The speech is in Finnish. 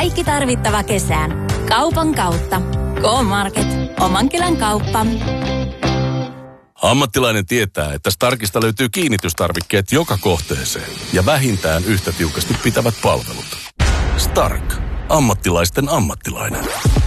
Kaikki tarvittava kesään. Kaupan kautta. K-Market. Oman kylän kauppa. Ammattilainen tietää, että Starkista löytyy kiinnitystarvikkeet joka kohteeseen ja vähintään yhtä tiukasti pitävät palvelut. Stark. Ammattilaisten ammattilainen.